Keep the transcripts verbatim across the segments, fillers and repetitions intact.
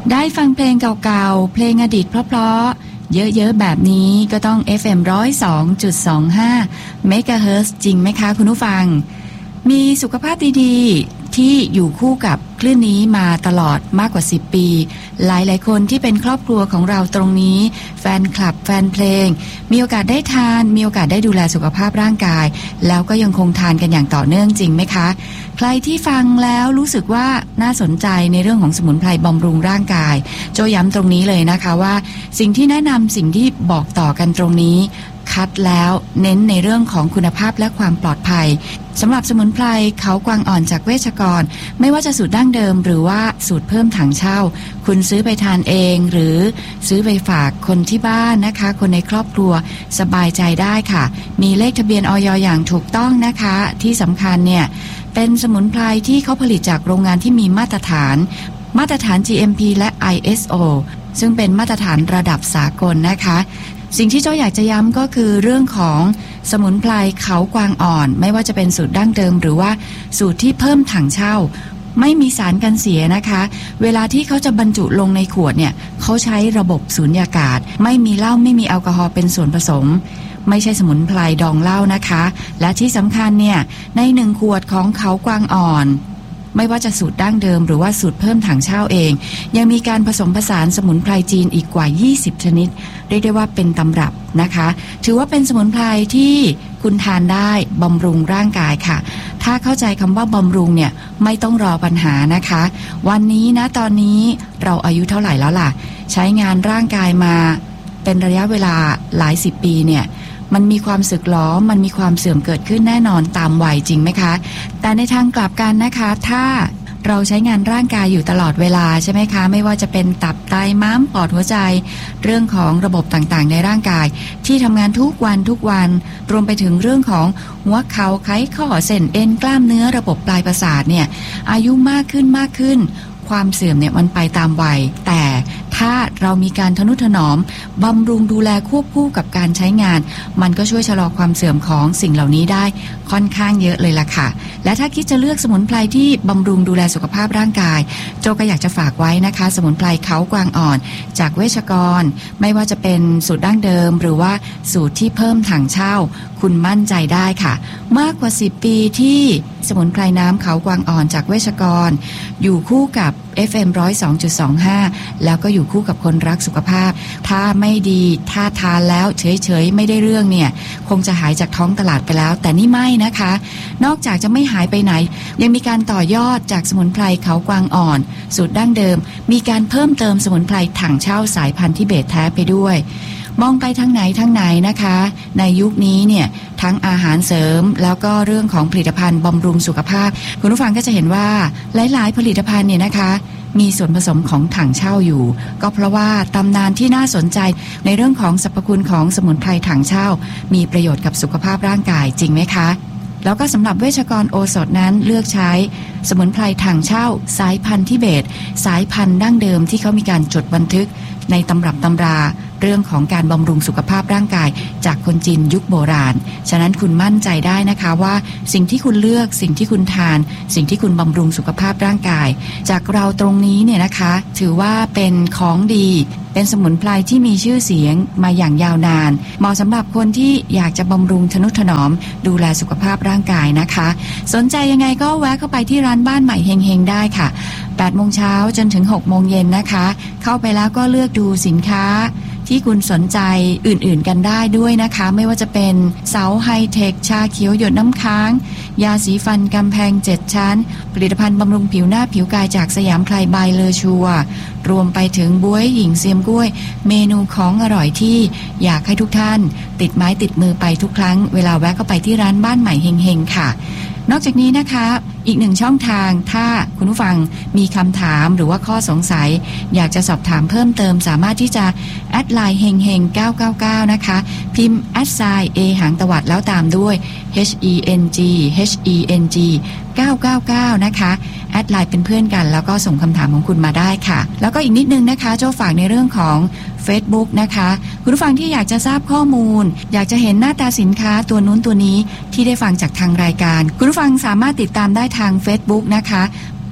ได้ฟังเพลงเก่าๆเพลงอดีตเพราะๆเยอะๆแบบนี้ก็ต้อง เอฟ เอ็ม หนึ่งศูนย์สองจุดสองห้า เมกะเฮิรตซ์ จริงไหมคะคุณผู้ฟังมีสุขภาพดีๆที่อยู่คู่กับคลื่นนี้มาตลอดมากกว่าสิบปีหลายๆคนที่เป็นครอบครัวของเราตรงนี้แฟนคลับแฟนเพลงมีโอกาสได้ทานมีโอกาสได้ดูแลสุขภาพร่างกายแล้วก็ยังคงทานกันอย่างต่อเนื่องจริงไหมคะใครที่ฟังแล้วรู้สึกว่าน่าสนใจในเรื่องของสมุนไพรบำรุงร่างกายโจย้ำตรงนี้เลยนะคะว่าสิ่งที่แนะนำสิ่งที่บอกต่อกันตรงนี้คัดแล้วเน้นในเรื่องของคุณภาพและความปลอดภัยสำหรับสมุนไพรเขากวางอ่อนจากเวชกรไม่ว่าจะสูตรดั้งเดิมหรือว่าสูตรเพิ่มถังเช่าคุณซื้อไปทานเองหรือซื้อไปฝากคนที่บ้านนะคะคนในครอบครัวสบายใจได้ค่ะมีเลขทะเบียนอย.อย่างถูกต้องนะคะที่สำคัญเนี่ยเป็นสมุนไพรที่เขาผลิตจากโรงงานที่มีมาตรฐานมาตรฐาน จี เอ็ม พี และ ไอ เอส โอ ซึ่งเป็นมาตรฐานระดับสากลนะคะสิ่งที่เจ้าอยากจะย้ำก็คือเรื่องของสมุนไพรเขากวางอ่อนไม่ว่าจะเป็นสูตรดั้งเดิมหรือว่าสูตรที่เพิ่มถังเช่าไม่มีสารกันเสียนะคะเวลาที่เขาจะบรรจุลงในขวดเนี่ยเขาใช้ระบบสูญญากาศไม่มีเหล้าไม่มีแอลกอฮอล์เป็นส่วนผสมไม่ใช่สมุนไพรดองเหล้านะคะและที่สำคัญเนี่ยในหนึ่งขวดของเขากวางอ่อนไม่ว่าจะสูตรดั้งเดิมหรือว่าสูตรเพิ่มถังเช่าเองยังมีการผสมผสานสมุนไพรจีนอีกกว่ายี่สิบชนิดเรียกได้ว่าเป็นตำรับนะคะถือว่าเป็นสมุนไพรที่คุณทานได้บำรุงร่างกายค่ะถ้าเข้าใจคำว่าบำรุงเนี่ยไม่ต้องรอปัญหานะคะวันนี้นะตอนนี้เราอายุเท่าไหร่แล้วล่ะใช้งานร่างกายมาเป็นระยะเวลาหลายสิบปีเนี่ยมันมีความสึกหรอมันมีความเสื่อมเกิดขึ้นแน่นอนตามวัยจริงไหมคะแต่ในทางกลับกันนะคะถ้าเราใช้งานร่างกายอยู่ตลอดเวลาใช่ไหมคะไม่ว่าจะเป็นตับไตม้ามปอดหัวใจเรื่องของระบบต่างๆในร่างกายที่ทำงานทุกวันทุกวันรวมไปถึงเรื่องของหัวเข่าไขข้อเส้นเอ็นกล้ามเนื้อระบบปลายประสาทเนี่ยอายุมากขึ้นมากขึ้นความเสื่อมเนี่ยมันไปตามวัยแต่ถ้าเรามีการทนุถนอมบำรุงดูแลควบคู่กับการใช้งานมันก็ช่วยชะลอความเสื่อมของสิ่งเหล่านี้ได้ค่อนข้างเยอะเลยล่ะค่ะและถ้าคิดจะเลือกสมุนไพรที่บำรุงดูแลสุขภาพร่างกายโจก็อยากจะฝากไว้นะคะสมุนไพรเขากวางอ่อนจากเวชกรไม่ว่าจะเป็นสูตรดั้งเดิมหรือว่าสูตรที่เพิ่มถังเช่าคุณมั่นใจได้ค่ะมากกว่าสิบปีที่สมุนไพรน้ำเขากวางอ่อนจากเวชกรอยู่คู่กับ เอฟ เอ็ม หนึ่งศูนย์สองจุดสองห้า แล้วก็อยู่คู่กับคนรักสุขภาพถ้าไม่ดีถ้าทานแล้วเฉยๆไม่ได้เรื่องเนี่ยคงจะหายจากท้องตลาดไปแล้วแต่นี่ไม่นะคะนอกจากจะไม่หายไปไหนยังมีการต่อยอดจากสมุนไพรเขากวางอ่อนสูตรดั้งเดิมมีการเพิ่มเติมสมุนไพรถังเช่าสายพันธุ์ทิเบตแท้ไปด้วยมองไปทางไหนทางไหนนะคะในยุคนี้เนี่ยทั้งอาหารเสริมแล้วก็เรื่องของผลิตภัณฑ์บำรุงสุขภาพคุณผู้ฟังก็จะเห็นว่าหลายๆผลิตภัณฑ์เนี่ยนะคะมีส่วนผสมของถังเช่าอยู่ก็เพราะว่าตำนานที่น่าสนใจในเรื่องของสรรพคุณของสมุนไพรถังเช่ามีประโยชน์กับสุขภาพร่างกายจริงไหมคะแล้วก็สำหรับเวชกรโอสถนั้นเลือกใช้สมุนไพรถังเช่าสายพันธุ์ทิเบตสายพันธุ์ดั้งเดิมที่เขามีการจดบันทึกในตำรับตำราเรื่องของการบำรุงสุขภาพร่างกายจากคนจีนยุคโบราณฉะนั้นคุณมั่นใจได้นะคะว่าสิ่งที่คุณเลือกสิ่งที่คุณทานสิ่งที่คุณบำรุงสุขภาพร่างกายจากเราตรงนี้เนี่ยนะคะถือว่าเป็นของดีเป็นสมุนไพรที่มีชื่อเสียงมาอย่างยาวนานเหมาะสำหรับคนที่อยากจะบำรุงทนุถนอมดูแลสุขภาพร่างกายนะคะสนใจยังไงก็แวะเข้าไปที่ร้านบ้านใหม่เฮงๆได้ค่ะแปดโมงเช้าจนถึงหกโมงเย็นนะคะเข้าไปแล้วก็เลือกดูสินค้าที่คุณสนใจอื่นๆกันได้ด้วยนะคะไม่ว่าจะเป็นเสาไฮเทคชาเขียวหยดน้ำค้างยาสีฟันกำแพงเจ็ดชั้นผลิตภัณฑ์บำรุงผิวหน้าผิวกายจากสยามไพรบายเลอชัวรวมไปถึงบ๊วยหญิงเซียมกล้วยเมนูของอร่อยที่อยากให้ทุกท่านติดไม้ติดมือไปทุกครั้งเวลาแวะเข้าไปที่ร้านบ้านใหม่เฮงๆค่ะนอกจากนี้นะคะอีกหนึ่งช่องทางถ้าคุณผู้ฟังมีคำถามหรือว่าข้อสงสัยอยากจะสอบถามเพิ่มเติมสามารถที่จะแอดไลน์เฮงเฮงเก้าเก้าเก้านะคะพิมพ์แอดไซน์ A หางตวัดแล้วตามด้วย H E N G H E N G เก้าเก้าเก้านะคะแอดไลน์เป็นเพื่อนกันแล้วก็ส่งคำถามของคุณมาได้ค่ะแล้วก็อีกนิดนึงนะคะโจ้ฝากในเรื่องของ Facebook นะคะคุณผู้ฟังที่อยากจะทราบข้อมูลอยากจะเห็นหน้าตาสินค้าตัวนู้นตัวนี้ที่ได้ฟังจากทางรายการคุณผู้ฟังสามารถติดตามได้ทาง Facebook นะคะเข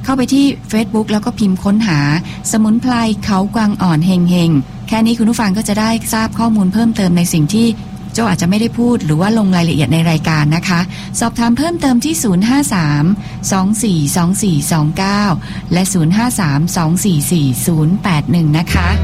เข้าไปที่ Facebook แล้วก็พิมพ์ค้นหาสมุนไพรเขากวางอ่อนเฮงเฮงแค่นี้คุณผู้ฟังก็จะได้ทราบข้อมูลเพิ่มเติมในสิ่งที่โจอาจจะไม่ได้พูดหรือว่าลงรายละเอียดในรายการนะคะสอบถามเพิ่มเติมที่ศูนย์ ห้า สาม สอง สี่ สอง สี่ สอง เก้าและศูนย์ ห้า สาม สอง สี่ สี่ ศูนย์ แปด หนึ่งนะคะ